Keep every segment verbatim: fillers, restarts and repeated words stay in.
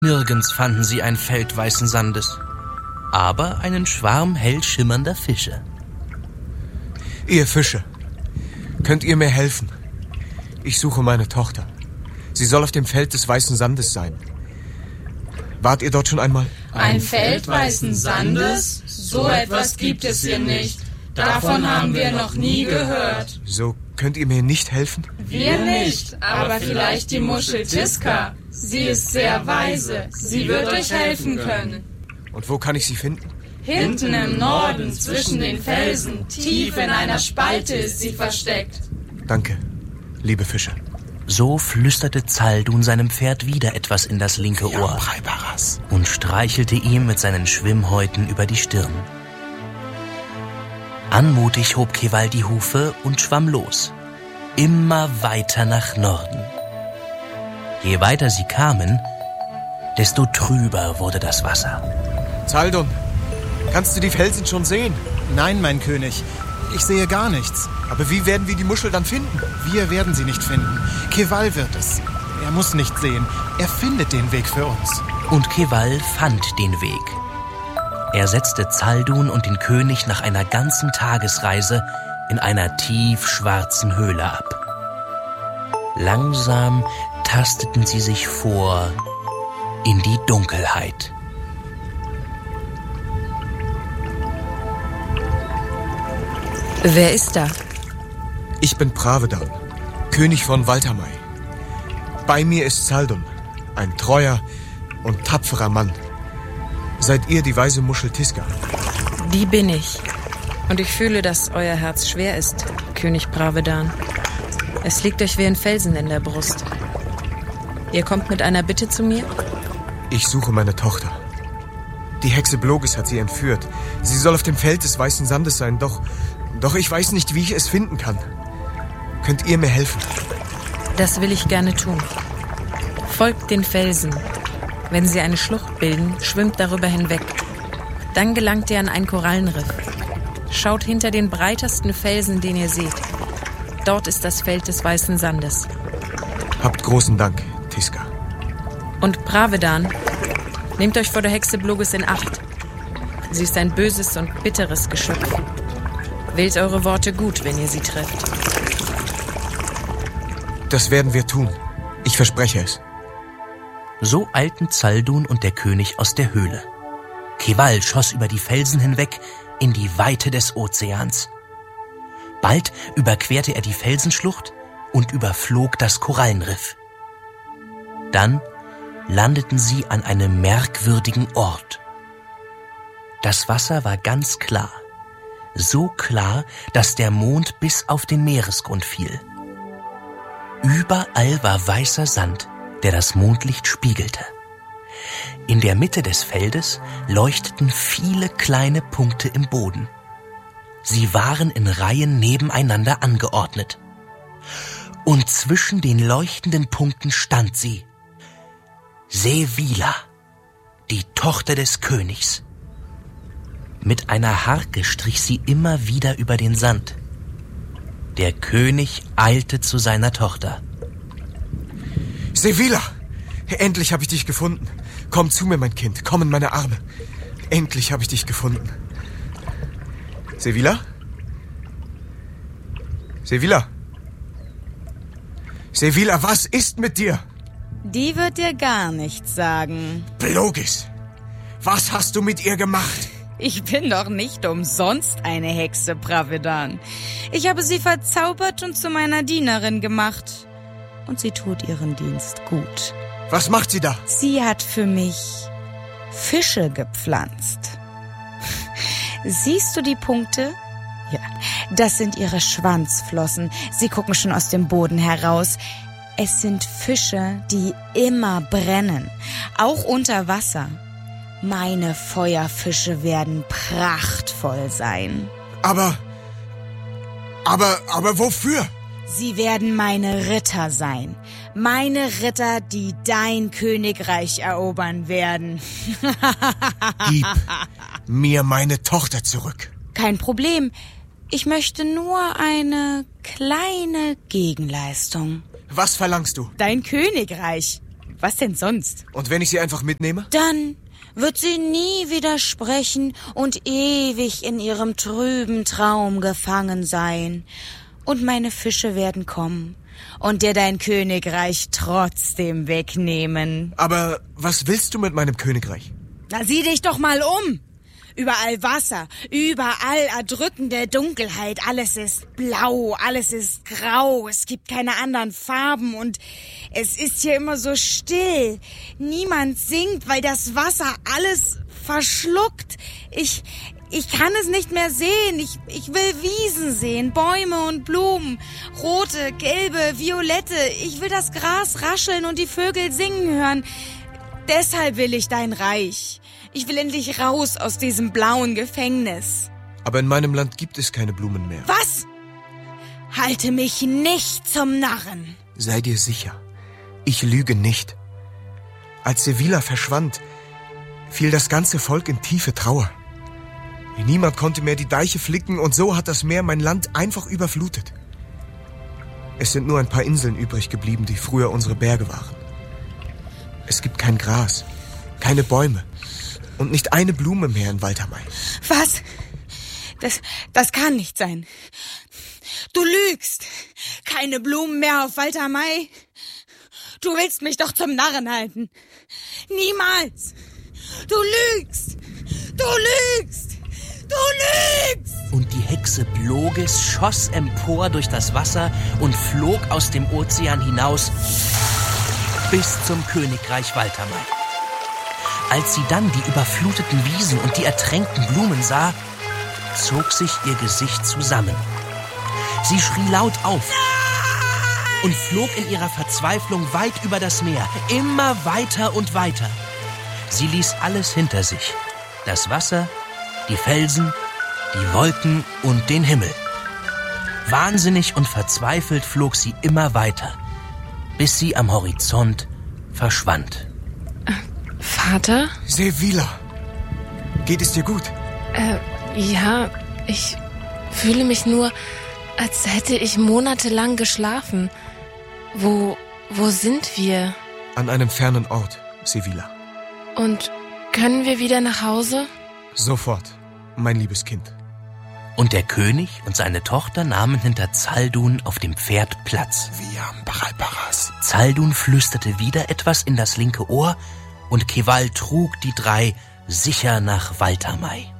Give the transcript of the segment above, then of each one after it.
Nirgends fanden sie ein Feld weißen Sandes, aber einen Schwarm hell schimmernder Fische. Ihr Fische, könnt ihr mir helfen? Ich suche meine Tochter. Sie soll auf dem Feld des weißen Sandes sein. Wart ihr dort schon einmal? Ein Feld weißen Sandes? So etwas gibt es hier nicht. Davon haben wir noch nie gehört. So könnt ihr mir nicht helfen? Wir nicht, aber vielleicht die Muschel Tiska. Sie ist sehr weise. Sie wird euch helfen können. Und wo kann ich sie finden? Hinten im Norden, zwischen den Felsen, tief in einer Spalte ist sie versteckt. Danke, liebe Fische. So flüsterte Zaldun seinem Pferd wieder etwas in das linke Ohr und streichelte ihm mit seinen Schwimmhäuten über die Stirn. Anmutig hob Keval die Hufe und schwamm los, immer weiter nach Norden. Je weiter sie kamen, desto trüber wurde das Wasser. Zaldun, kannst du die Felsen schon sehen? Nein, mein König, ich sehe gar nichts. Aber wie werden wir die Muschel dann finden? Wir werden sie nicht finden. Keval wird es. Er muss nicht sehen. Er findet den Weg für uns. Und Keval fand den Weg. Er setzte Zaldun und den König nach einer ganzen Tagesreise in einer tiefschwarzen Höhle ab. Langsam tasteten sie sich vor in die Dunkelheit. Wer ist da? Ich bin Pravedan, König von Waltamai. Bei mir ist Zaldun, ein treuer und tapferer Mann. Seid ihr die weise Muschel Tiska? Die bin ich. Und ich fühle, dass euer Herz schwer ist, König Pravedan. Es liegt euch wie ein Felsen in der Brust. Ihr kommt mit einer Bitte zu mir? Ich suche meine Tochter. Die Hexe Blogis hat sie entführt. Sie soll auf dem Feld des weißen Sandes sein, doch, doch ich weiß nicht, wie ich es finden kann. Könnt ihr mir helfen? Das will ich gerne tun. Folgt den Felsen. Wenn sie eine Schlucht bilden, schwimmt darüber hinweg. Dann gelangt ihr an ein Korallenriff. Schaut hinter den breitesten Felsen, den ihr seht. Dort ist das Feld des weißen Sandes. Habt großen Dank, Tiska. Und Pravedan, nehmt euch vor der Hexe Blogis in Acht. Sie ist ein böses und bitteres Geschöpf. Wählt eure Worte gut, wenn ihr sie trefft. Das werden wir tun. Ich verspreche es. So eilten Zaldun und der König aus der Höhle. Keval schoss über die Felsen hinweg in die Weite des Ozeans. Bald überquerte er die Felsenschlucht und überflog das Korallenriff. Dann landeten sie an einem merkwürdigen Ort. Das Wasser war ganz klar, so klar, dass der Mond bis auf den Meeresgrund fiel. Überall war weißer Sand, der das Mondlicht spiegelte. In der Mitte des Feldes leuchteten viele kleine Punkte im Boden. Sie waren in Reihen nebeneinander angeordnet. Und zwischen den leuchtenden Punkten stand sie, Sevilla, die Tochter des Königs. Mit einer Harke strich sie immer wieder über den Sand. Der König eilte zu seiner Tochter. Sevilla! Endlich habe ich dich gefunden. Komm zu mir, mein Kind. Komm in meine Arme. Endlich habe ich dich gefunden. Sevilla? Sevilla? Sevilla, was ist mit dir? Die wird dir gar nichts sagen. Blogis, was hast du mit ihr gemacht? Ich bin doch nicht umsonst eine Hexe, Pravedan. Ich habe sie verzaubert und zu meiner Dienerin gemacht. Und sie tut ihren Dienst gut. Was macht sie da? Sie hat für mich Fische gepflanzt. Siehst du die Punkte? Ja, das sind ihre Schwanzflossen. Sie gucken schon aus dem Boden heraus. Es sind Fische, die immer brennen, auch unter Wasser. Meine Feuerfische werden prachtvoll sein. Aber, aber, aber wofür? Sie werden meine Ritter sein. Meine Ritter, die dein Königreich erobern werden. Gib mir meine Tochter zurück. Kein Problem. Ich möchte nur eine kleine Gegenleistung. Was verlangst du? Dein Königreich. Was denn sonst? Und wenn ich sie einfach mitnehme? Dann wird sie nie wieder sprechen und ewig in ihrem trüben Traum gefangen sein. Und meine Fische werden kommen und dir dein Königreich trotzdem wegnehmen. Aber was willst du mit meinem Königreich? Na, sieh dich doch mal um. Überall Wasser, überall erdrückende Dunkelheit. Alles ist blau, alles ist grau. Es gibt keine anderen Farben und es ist hier immer so still. Niemand singt, weil das Wasser alles verschluckt. Ich, ich kann es nicht mehr sehen. Ich, ich will Wiesen sehen, Bäume und Blumen. Rote, gelbe, violette. Ich will das Gras rascheln und die Vögel singen hören. Deshalb will ich dein Reich. Ich will endlich raus aus diesem blauen Gefängnis. Aber in meinem Land gibt es keine Blumen mehr. Was? Halte mich nicht zum Narren. Sei dir sicher, ich lüge nicht. Als Sevilla verschwand, fiel das ganze Volk in tiefe Trauer. Niemand konnte mehr die Deiche flicken und so hat das Meer mein Land einfach überflutet. Es sind nur ein paar Inseln übrig geblieben, die früher unsere Berge waren. Es gibt kein Gras, keine Bäume. Und nicht eine Blume mehr in Walter Mai. Was? Das, das kann nicht sein. Du lügst. Keine Blumen mehr auf Walter Mai. Du willst mich doch zum Narren halten. Niemals. Du lügst. Du lügst. Du lügst. Und die Hexe Bloges schoss empor durch das Wasser und flog aus dem Ozean hinaus bis zum Königreich Walter Mai. Als sie dann die überfluteten Wiesen und die ertränkten Blumen sah, zog sich ihr Gesicht zusammen. Sie schrie laut auf und flog in ihrer Verzweiflung weit über das Meer, immer weiter und weiter. Sie ließ alles hinter sich: das Wasser, die Felsen, die Wolken und den Himmel. Wahnsinnig und verzweifelt flog sie immer weiter, bis sie am Horizont verschwand. Vater? Sevilla, geht es dir gut? Äh, ja, ich fühle mich nur, als hätte ich monatelang geschlafen. Wo, wo sind wir? An einem fernen Ort, Sevilla. Und können wir wieder nach Hause? Sofort, mein liebes Kind. Und der König und seine Tochter nahmen hinter Zaldun auf dem Pferd Platz. Wir am Baralparas. Zaldun flüsterte wieder etwas in das linke Ohr und Keval trug die drei sicher nach Walter Mai.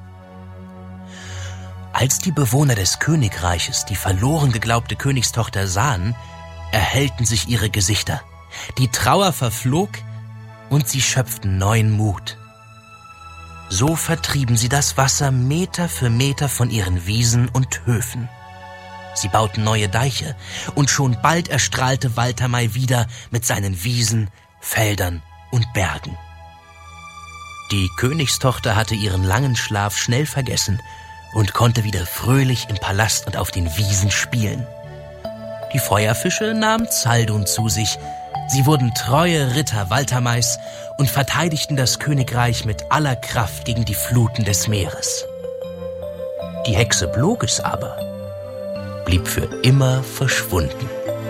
Als die Bewohner des Königreiches die verloren geglaubte Königstochter sahen, erhellten sich ihre Gesichter. Die Trauer verflog und sie schöpften neuen Mut. So vertrieben sie das Wasser Meter für Meter von ihren Wiesen und Höfen. Sie bauten neue Deiche und schon bald erstrahlte Walter Mai wieder mit seinen Wiesen, Feldern und Bergen. Die Königstochter hatte ihren langen Schlaf schnell vergessen und konnte wieder fröhlich im Palast und auf den Wiesen spielen. Die Feuerfische nahmen Zaldun zu sich. Sie wurden treue Ritter Walter Mais und verteidigten das Königreich mit aller Kraft gegen die Fluten des Meeres. Die Hexe Bloges aber blieb für immer verschwunden.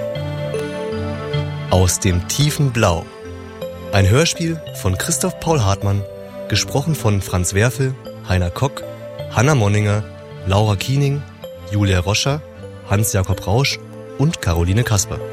Aus dem tiefen Blau. Ein Hörspiel von Christoph Paul Hartmann, gesprochen von Franz Werfel, Heiner Kock, Hanna Monninger, Laura Kiening, Julia Roscher, Hans-Jakob Rausch und Caroline Kasper.